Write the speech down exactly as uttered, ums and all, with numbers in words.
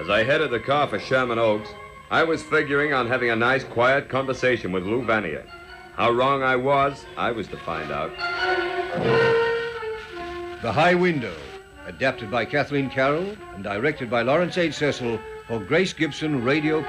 As I headed the car for Sherman Oaks, I was figuring on having a nice, quiet conversation with Lou Vanier. How wrong I was, I was to find out. The High Window, adapted by Kathleen Carroll and directed by Lawrence H. Cecil for Grace Gibson Radio